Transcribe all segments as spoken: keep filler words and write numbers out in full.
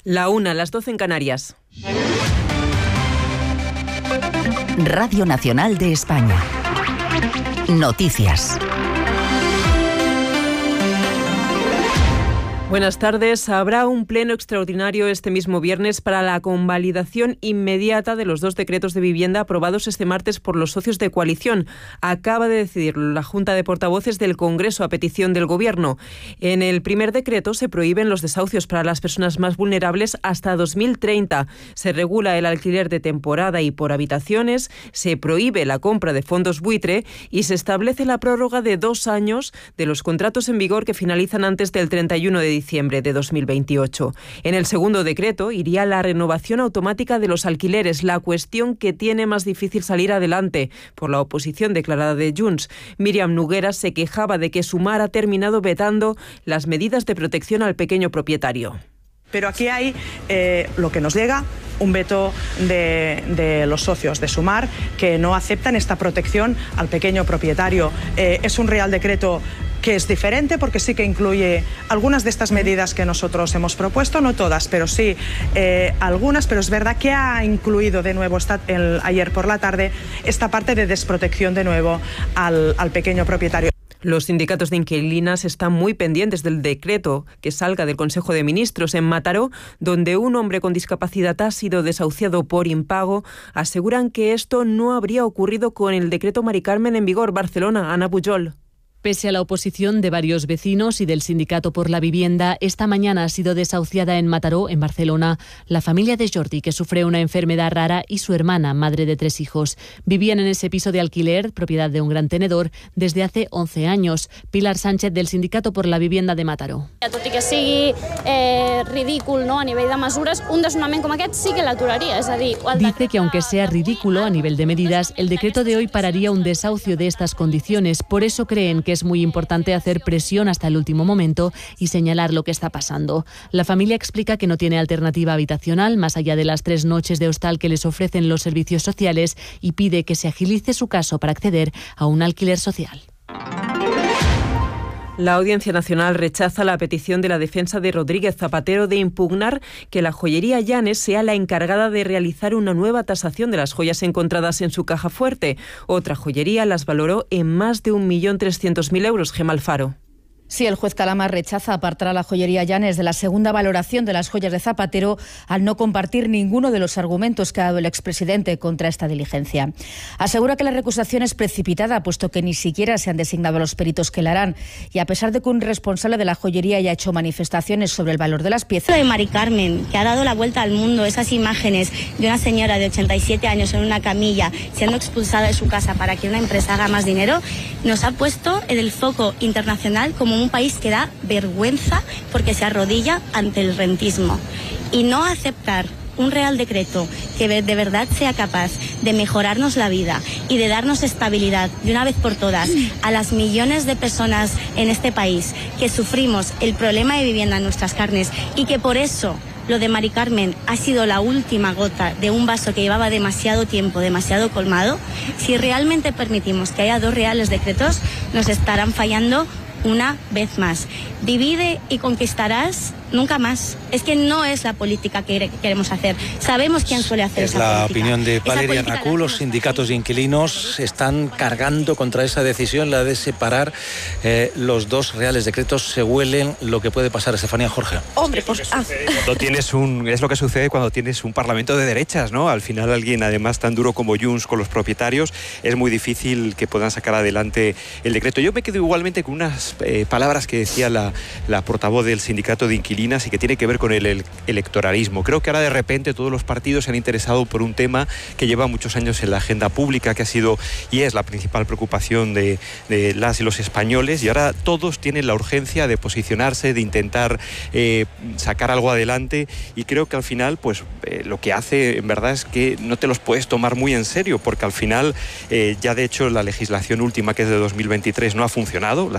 La una, las doce en Canarias. Radio Nacional de España. Noticias. Buenas tardes. Habrá un pleno extraordinario este mismo viernes para la convalidación inmediata de los dos decretos de vivienda aprobados este martes por los socios de coalición. Acaba de decidirlo la Junta de Portavoces del Congreso a petición del Gobierno. En el primer decreto se prohíben los desahucios para las personas más vulnerables hasta dos mil treinta. Se regula el alquiler de temporada y por habitaciones, se prohíbe la compra de fondos buitre y se establece la prórroga de dos años de los contratos en vigor que finalizan antes del treinta y uno de diciembre de dos mil veintiocho. En el segundo decreto iría la renovación automática de los alquileres, la cuestión que tiene más difícil salir adelante por la oposición declarada de Junts. Míriam Nogueras se quejaba de que Sumar ha terminado vetando las medidas de protección al pequeño propietario. Pero aquí hay eh, lo que nos llega, un veto de, de los socios de Sumar que no aceptan esta protección al pequeño propietario. Eh, es un Real Decreto que es diferente porque sí que incluye algunas de estas medidas que nosotros hemos propuesto, no todas, pero sí eh, algunas, pero es verdad que ha incluido de nuevo esta, el, ayer por la tarde esta parte de desprotección de nuevo al, al pequeño propietario. Los sindicatos de inquilinas están muy pendientes del decreto que salga del Consejo de Ministros. En Mataró, donde un hombre con discapacidad ha sido desahuciado por impago, aseguran que esto no habría ocurrido con el decreto Mari Carmen en vigor. Barcelona, Ana Pujol. Pese a la oposición de varios vecinos y del Sindicato por la Vivienda, esta mañana ha sido desahuciada en Mataró, en Barcelona, la familia de Jordi, que sufre una enfermedad rara, y su hermana, madre de tres hijos. Vivían en ese piso de alquiler, propiedad de un gran tenedor, desde hace once años. Pilar Sánchez, del Sindicato por la Vivienda de Mataró. Tot i que sigui eh, ridícul, no, a nivell de mesures, un desnonament com aquest sí que l'aturaria. És a dir, Dice que aunque sea ridículo a nivel de medidas, el decreto de hoy pararía un desahucio de estas condiciones. Por eso creen que es muy importante hacer presión hasta el último momento y señalar lo que está pasando. La familia explica que no tiene alternativa habitacional más allá de las tres noches de hostal que les ofrecen los servicios sociales y pide que se agilice su caso para acceder a un alquiler social. La Audiencia Nacional rechaza la petición de la defensa de Rodríguez Zapatero de impugnar que la joyería Llanes sea la encargada de realizar una nueva tasación de las joyas encontradas en su caja fuerte. Otra joyería las valoró en más de un millón trescientos mil euros. Gemma Alfaro. Sí, el juez Calama rechaza apartar a la joyería Llanes de la segunda valoración de las joyas de Zapatero al no compartir ninguno de los argumentos que ha dado el expresidente contra esta diligencia. Asegura que la recusación es precipitada, puesto que ni siquiera se han designado a los peritos que la harán, y a pesar de que un responsable de la joyería haya hecho manifestaciones sobre el valor de las piezas. Lo de Mari Carmen, que ha dado la vuelta al mundo, esas imágenes de una señora de ochenta y siete años en una camilla siendo expulsada de su casa para que una empresa haga más dinero, nos ha puesto en el foco internacional como un país que da vergüenza porque se arrodilla ante el rentismo. Y no aceptar un Real Decreto que de verdad sea capaz de mejorarnos la vida y de darnos estabilidad de una vez por todas a las millones de personas en este país que sufrimos el problema de vivienda en nuestras carnes y que por eso lo de Mari Carmen ha sido la última gota de un vaso que llevaba demasiado tiempo, demasiado colmado. Si realmente permitimos que haya dos Reales Decretos, nos estarán fallando una vez más. Divide y conquistarás nunca más. Es que no es la política que queremos hacer. Sabemos quién suele hacer es esa la política. opinión de Valeria Nacú. Los sindicatos de inquilinos están cargando contra esa decisión, la de separar eh, los dos Reales Decretos. Se huelen lo que puede pasar. Estefanía, Jorge. Hombre, pues... Ah. No tienes un, es lo que sucede cuando tienes un parlamento de derechas, ¿no? Al final alguien, además, tan duro como Junts con los propietarios, es muy difícil que puedan sacar adelante el decreto. Yo me quedo igualmente con unas eh, palabras que decía la, la portavoz del sindicato de inquilinos y que tiene que ver con el, el electoralismo. Creo que ahora de repente todos los partidos se han interesado por un tema que lleva muchos años en la agenda pública, que ha sido y es la principal preocupación de, de las y los españoles, y ahora todos tienen la urgencia de posicionarse, de intentar eh, sacar algo adelante, y creo que al final pues eh, lo que hace en verdad es que no te los puedes tomar muy en serio, porque al final eh, ya de hecho la legislación última, que es de dos mil veintitrés, no ha funcionado. Las comunidades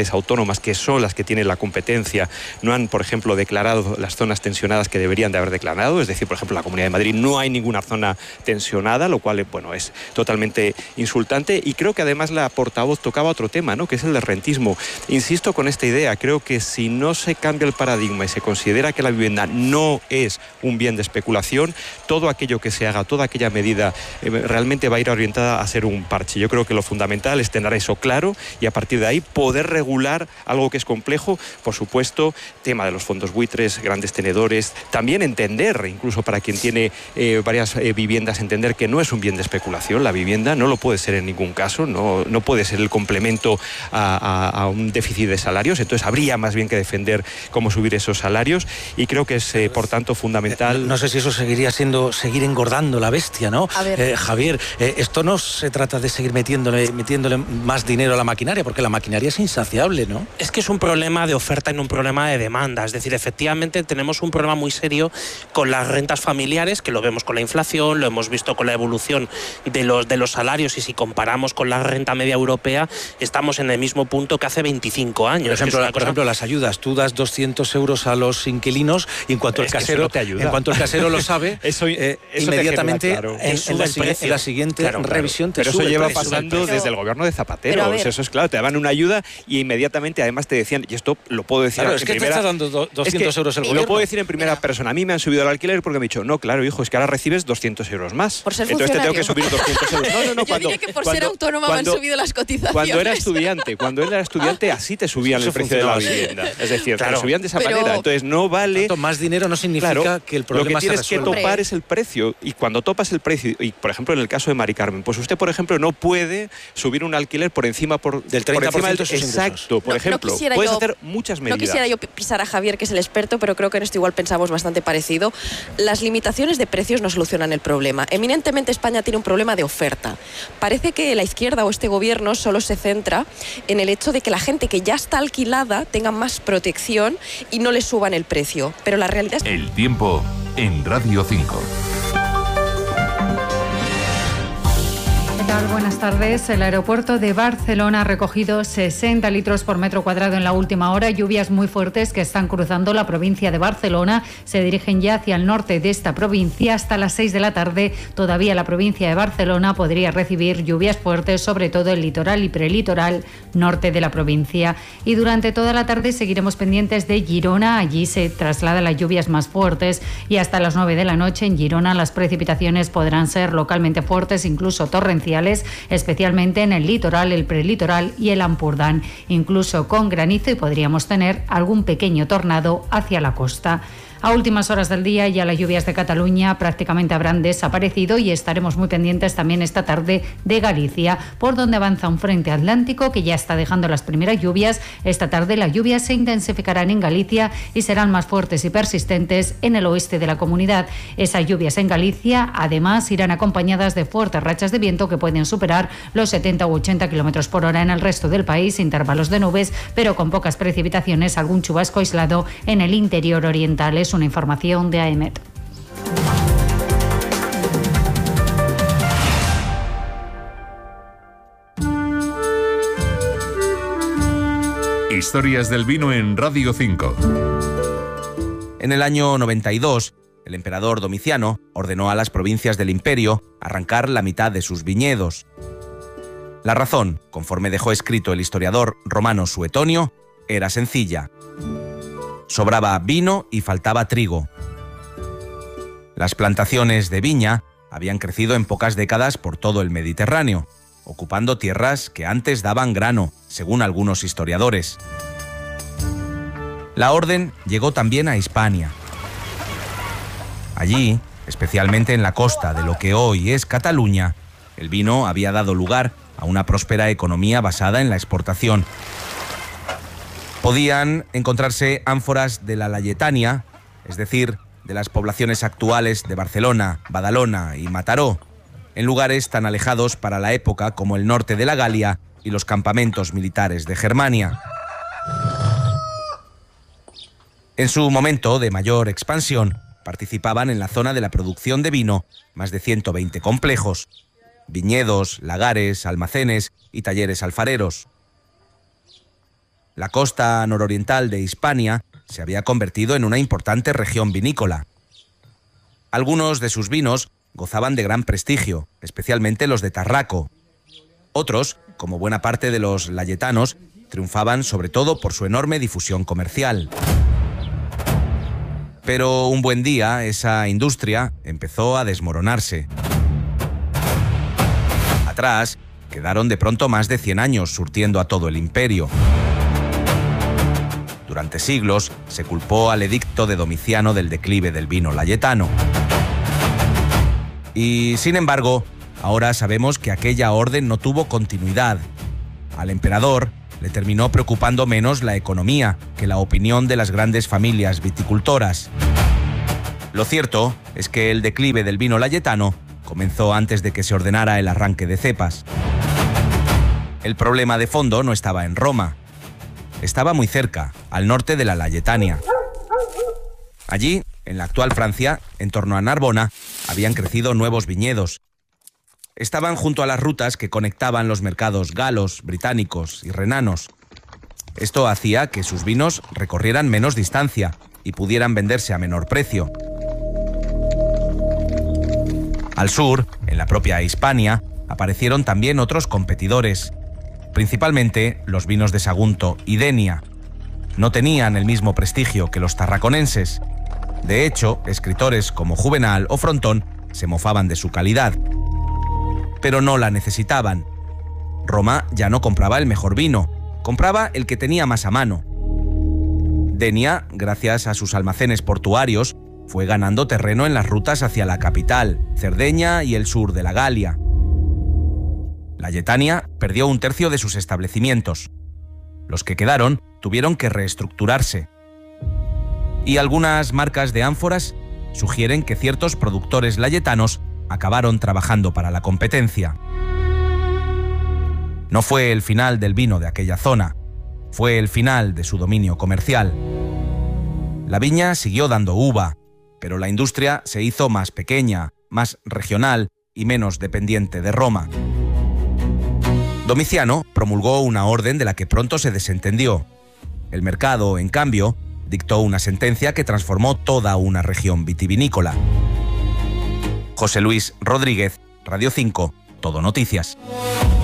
comunidades autónomas, que son las que tienen la competencia, no han, por ejemplo, declarado las zonas tensionadas que deberían de haber declarado. Es decir, por ejemplo, en la Comunidad de Madrid no hay ninguna zona tensionada, lo cual, bueno, es totalmente insultante. Y creo que además la portavoz tocaba otro tema, ¿no?, que es el del rentismo. Insisto con esta idea, creo que si no se cambia el paradigma y se considera que la vivienda no es un bien de especulación, todo aquello que se haga, toda aquella medida eh, realmente va a ir orientada a ser un parche. Yo creo que lo fundamental es tener eso claro y a partir de ahí poder regular algo que es complejo. Por supuesto, tema de los fondos buitres, grandes tenedores, también entender, incluso para quien tiene eh, varias eh, viviendas, entender que no es un bien de especulación. La vivienda no lo puede ser en ningún caso, no, no puede ser el complemento a, a, a un déficit de salarios. Entonces habría más bien que defender cómo subir esos salarios y creo que es eh, por tanto fundamental. No sé si eso seguiría siendo seguir engordando la bestia, ¿no? Eh, Javier, eh, esto no se trata de seguir metiéndole, metiéndole más dinero a la maquinaria, porque la maquinaria es insaciable, ¿no? Es que es un problema de oferta y no un problema de demanda. Es decir, efectivamente tenemos un problema muy serio con las rentas familiares, que lo vemos con la inflación, lo hemos visto con la evolución de los, de los salarios, y si comparamos con la renta media europea, estamos en el mismo punto que hace veinticinco años. Por ejemplo, cosa... por ejemplo las ayudas. Tú das doscientos euros a los inquilinos y en cuanto el casero, no te ayuda. en cuanto el casero lo sabe, eso, eh, eso inmediatamente claro. en, en, la, en la siguiente claro, claro. revisión te Pero sube eso lleva el precio, pasando pero, desde el gobierno de Zapatero. O sea, eso es claro, te daban una ayuda y inmediatamente además te decían, y esto lo puedo decir claro, en es que primera... te estás dando doscientos es que, euros el gobierno. Lo puedo decir en primera Mira. persona. A mí me han subido el alquiler porque me han dicho, no, claro, hijo, es que ahora recibes doscientos euros más. Por ser Entonces funcionario. te tengo que subir doscientos euros. No, no, no. Cuando, Yo diría que por cuando, ser autónoma cuando, me han subido las cotizaciones. Cuando era estudiante, cuando era estudiante así te subían eso el precio de la así. vivienda. Es decir, claro. te lo subían de esa Pero, manera. Entonces no vale... Tanto más dinero no significa claro, que el problema lo que tienes se que topar es el precio. Y cuando topas el precio, y por ejemplo en el caso de Mari Carmen, pues usted, por ejemplo, no puede subir un alquiler por encima por, del treinta por ciento por encima del, exacto, por no, ejemplo. No puedes yo, hacer muchas medidas. No quisiera yo pisar a Javier, que es el experto, pero creo que en esto igual pensamos bastante parecido. Las limitaciones de precios no solucionan el problema. Eminentemente España tiene un problema de oferta. Parece que la izquierda o este gobierno solo se centra en el hecho de que la gente que ya está alquilada tenga más protección y no le suban el precio. Pero la realidad es... El tiempo en Radio cinco. ¿Qué tal? Buenas tardes. El aeropuerto de Barcelona ha recogido sesenta litros por metro cuadrado en la última hora. Lluvias muy fuertes que están cruzando la provincia de Barcelona. Se dirigen ya hacia el norte de esta provincia. Hasta las seis de la tarde todavía la provincia de Barcelona podría recibir lluvias fuertes, sobre todo el litoral y prelitoral norte de la provincia. Y durante toda la tarde seguiremos pendientes de Girona. Allí se trasladan las lluvias más fuertes y hasta las nueve de la noche en Girona las precipitaciones podrán ser localmente fuertes, incluso torrenciales, especialmente en el litoral, el prelitoral y el Ampurdán, incluso con granizo, y podríamos tener algún pequeño tornado hacia la costa. A últimas horas del día ya las lluvias de Cataluña prácticamente habrán desaparecido y estaremos muy pendientes también esta tarde de Galicia, por donde avanza un frente atlántico que ya está dejando las primeras lluvias. Esta tarde las lluvias se intensificarán en Galicia y serán más fuertes y persistentes en el oeste de la comunidad. Esas lluvias en Galicia además irán acompañadas de fuertes rachas de viento que pueden superar los setenta u ochenta kilómetros por hora en el resto del país, intervalos de nubes, pero con pocas precipitaciones, algún chubasco aislado en el interior oriental. Es una información de A E M E T. Historias del vino en Radio cinco. En el año noventa y dos, el emperador Domiciano ordenó a las provincias del imperio arrancar la mitad de sus viñedos. La razón, conforme dejó escrito el historiador romano Suetonio, era sencilla. Sobraba vino y faltaba trigo. Las plantaciones de viña habían crecido en pocas décadas por todo el Mediterráneo, ocupando tierras que antes daban grano, según algunos historiadores. La orden llegó también a Hispania. Allí, especialmente en la costa de lo que hoy es Cataluña, el vino había dado lugar a una próspera economía basada en la exportación. Podían encontrarse ánforas de la Layetania, es decir, de las poblaciones actuales de Barcelona, Badalona y Mataró, en lugares tan alejados para la época como el norte de la Galia y los campamentos militares de Germania. En su momento de mayor expansión, participaban en la zona de la producción de vino más de ciento veinte complejos, viñedos, lagares, almacenes y talleres alfareros. La costa nororiental de Hispania se había convertido en una importante región vinícola. Algunos de sus vinos gozaban de gran prestigio, especialmente los de Tarraco. Otros, como buena parte de los layetanos, triunfaban sobre todo por su enorme difusión comercial. Pero un buen día esa industria empezó a desmoronarse. Atrás quedaron de pronto más de cien años surtiendo a todo el imperio. Durante siglos se culpó al edicto de Domiciano del declive del vino layetano. Y, sin embargo, ahora sabemos que aquella orden no tuvo continuidad. Al emperador le terminó preocupando menos la economía que la opinión de las grandes familias viticultoras. Lo cierto es que el declive del vino layetano comenzó antes de que se ordenara el arranque de cepas. El problema de fondo no estaba en Roma. Estaba muy cerca, al norte de la Layetania. Allí, en la actual Francia, en torno a Narbona, habían crecido nuevos viñedos. Estaban junto a las rutas que conectaban los mercados galos, británicos y renanos. Esto hacía que sus vinos recorrieran menos distancia y pudieran venderse a menor precio. Al sur, en la propia Hispania, aparecieron también otros competidores, principalmente los vinos de Sagunto y Denia. No tenían el mismo prestigio que los tarraconenses. De hecho, escritores como Juvenal o Frontón se mofaban de su calidad. Pero no la necesitaban. Roma ya no compraba el mejor vino, compraba el que tenía más a mano. Denia, gracias a sus almacenes portuarios, fue ganando terreno en las rutas hacia la capital, Cerdeña y el sur de la Galia. Layetania perdió un tercio de sus establecimientos. Los que quedaron tuvieron que reestructurarse. Y algunas marcas de ánforas sugieren que ciertos productores layetanos acabaron trabajando para la competencia. No fue el final del vino de aquella zona, fue el final de su dominio comercial. La viña siguió dando uva, pero la industria se hizo más pequeña, más regional y menos dependiente de Roma. Domiciano promulgó una orden de la que pronto se desentendió. El mercado, en cambio, dictó una sentencia que transformó toda una región vitivinícola. José Luis Rodríguez, Radio cinco, Todo Noticias.